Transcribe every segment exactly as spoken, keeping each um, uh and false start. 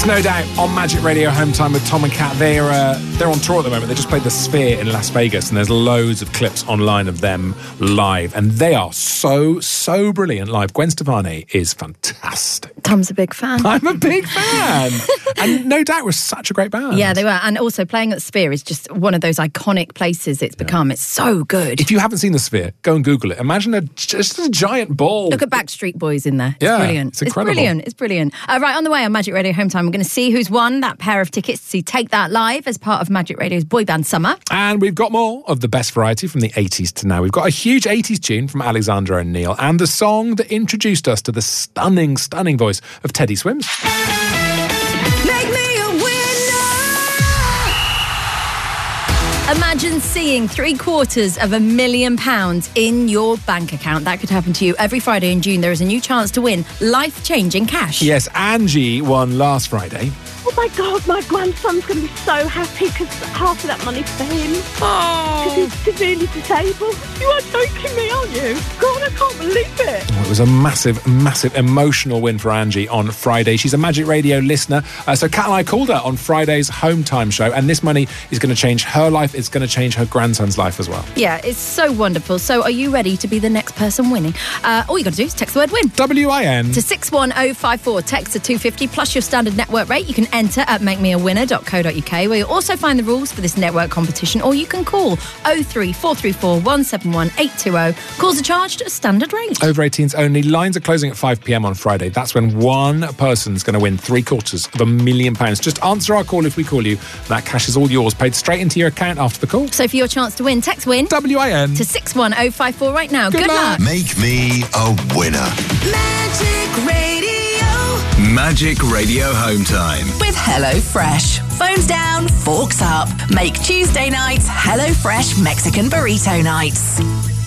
It's No Doubt on Magic Radio Home Time with Tom and Kat. They're, uh, they're on tour at the moment. They just played the Sphere in Las Vegas, and there's loads of clips online of them live. And they are so, so brilliant live. Gwen Stefani is fantastic. Tom's a big fan. I'm a big fan. And No Doubt was such a great band. Yeah, they were. And also playing at the Sphere is just one of those iconic places it's become. Yeah. It's so good. If you haven't seen the Sphere, go and Google it. Imagine a, just a giant ball. Look at Backstreet Boys in there. It's yeah, brilliant. It's incredible. It's brilliant. It's brilliant. Uh, right, on the way on Magic Radio Home Time, we're going to see who's won that pair of tickets to Take That Live as part of Magic Radio's Boy Band Summer. And we've got more of the best variety from the eighties to now. We've got a huge eighties tune from Alexander O'Neal and the song that introduced us to the stunning, stunning voice of Teddy Swims. Make me a winner! Imagine seeing three quarters of a million pounds in your bank account. That could happen to you. Every Friday in June, there is a new chance to win life-changing cash. Yes, Angie won last Friday. Oh my God, my grandson's going to be so happy because half of that money's for him. Oh. Because he's severely disabled. You are joking me, aren't you? God, I can't believe it. Well, it was a massive, massive emotional win for Angie on Friday. She's a Magic Radio listener. Uh, so Kat and I called her on Friday's Home Time show, and this money is going to change her life. It's going to change her grandson's life as well. Yeah, it's so wonderful. So are you ready to be the next person winning? Uh, all you got to do is text the word win. W I N. To six one oh five four. Text to two fifty plus your standard network rate. You can enter at make me a winner dot co dot uk, where you'll also find the rules for this network competition, or you can call oh three four three four one seven one eight two oh. Calls are charged at a standard rate. Over eighteens only. Lines are closing at five p.m. on Friday. That's when one person's going to win three quarters of a million pounds. Just answer our call if we call you. That cash is all yours, paid straight into your account after the call. So for your chance to win, text WIN W I N to six one oh five four right now. Good, Good luck. luck. Make me a winner. Magic Radio. Magic Radio Home Time. With HelloFresh. Phones down, forks up. Make Tuesday nights HelloFresh Mexican burrito nights.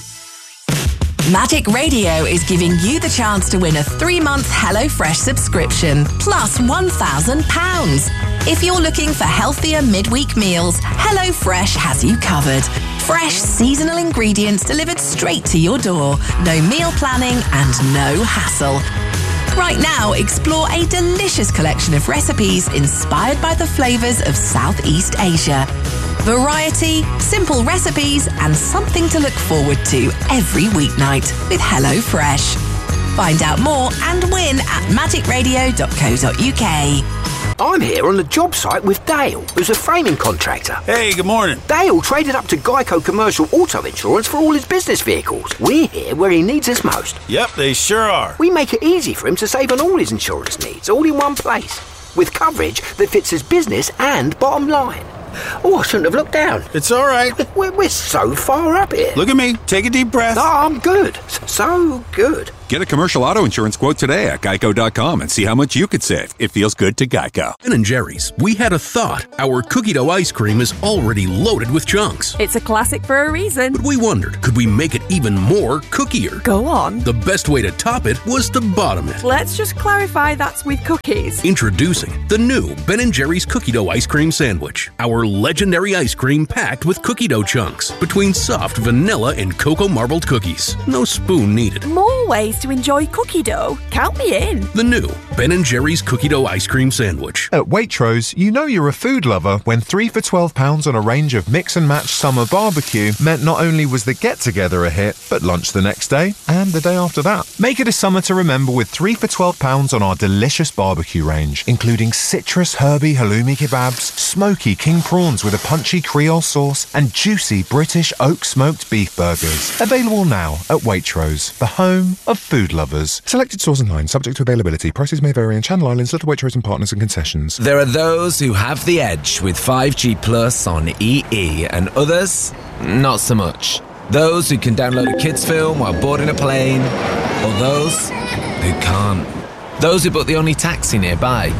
Magic Radio is giving you the chance to win a three-month HelloFresh subscription, plus one thousand pounds. If you're looking for healthier midweek meals, HelloFresh has you covered. Fresh, seasonal ingredients delivered straight to your door. No meal planning and no hassle. Right now, explore a delicious collection of recipes inspired by the flavours of Southeast Asia. Variety, simple recipes, and something to look forward to every weeknight with HelloFresh. Find out more and win at magic radio dot co dot uk. I'm here on the job site with Dale, who's a framing contractor. Hey, good morning. Dale traded up to Geico Commercial Auto Insurance for all his business vehicles. We're here where he needs us most. Yep, they sure are. We make it easy for him to save on all his insurance needs, all in one place, with coverage that fits his business and bottom line. Oh, I shouldn't have looked down. It's all right. We're, we're so far up here. Look at me. Take a deep breath. Oh, I'm good. So good. Get a commercial auto insurance quote today at geico dot com and see how much you could save. It feels good to Geico. Ben and Jerry's, we had a thought. Our cookie dough ice cream is already loaded with chunks. It's a classic for a reason. But we wondered, could we make it even more cookier? Go on. The best way to top it was to bottom it. Let's just clarify that's with cookies. Introducing the new Ben and Jerry's cookie dough ice cream sandwich. Our legendary ice cream packed with cookie dough chunks between soft vanilla and cocoa marbled cookies. No spoon needed. More ways to enjoy cookie dough. Count me in. The new Ben and Jerry's cookie dough ice cream sandwich. At Waitrose, you know you're a food lover when three for twelve pounds on a range of mix and match summer barbecue meant not only was the get-together a hit, but lunch the next day and the day after that. Make it a summer to remember with three for twelve pounds on our delicious barbecue range, including citrus herby halloumi kebabs, smoky king prawns with a punchy Creole sauce, and juicy British oak smoked beef burgers. Available now at Waitrose, the home of food lovers. Selected stores and lines, subject to availability. Prices may vary in Channel Islands, Little Waitrose and partners and concessions. There are those who have the edge with five G Plus on E E, and others, not so much. Those who can download a kids' film while boarding a plane, or those who can't. Those who book the only taxi nearby.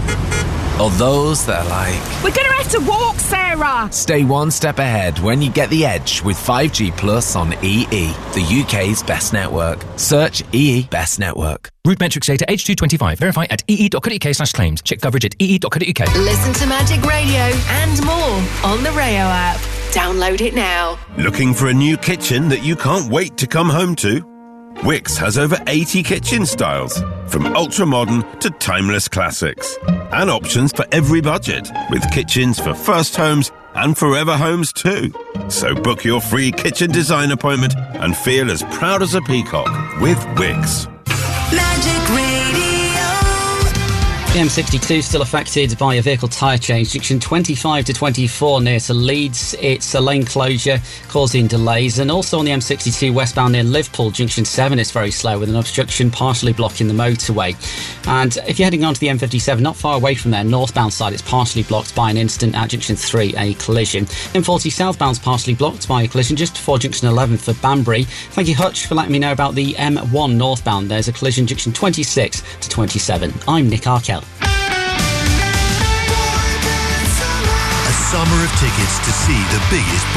Or those that are like, we're gonna have to walk, Sarah! Stay one step ahead when you get the edge with five G Plus on E E, the U K's best network. Search E E Best Network. Root metrics data H two twenty-five. Verify at ee dot co dot uk slash claims. Check coverage at ee dot co dot uk. Listen to Magic Radio and more on the Rayo app. Download it now. Looking for a new kitchen that you can't wait to come home to? Wickes has over eighty kitchen styles, from ultra-modern to timeless classics. And options for every budget, with kitchens for first homes and forever homes too. So book your free kitchen design appointment and feel as proud as a peacock with Wickes. Magic Radio. The M sixty-two still affected by a vehicle tyre change. Junction twenty-five to twenty-four near to Leeds. It's a lane closure causing delays. And also on the M sixty-two westbound near Liverpool, Junction seven is very slow with an obstruction partially blocking the motorway. And if you're heading onto the M fifty-seven, not far away from there, northbound side, it's partially blocked by an incident at Junction three, a collision. M forty southbound's partially blocked by a collision just before Junction eleven for Banbury. Thank you, Hutch, for letting me know about the M one northbound. There's a collision Junction twenty-six to twenty-seven. I'm Nick Arkell. A summer of tickets to see the biggest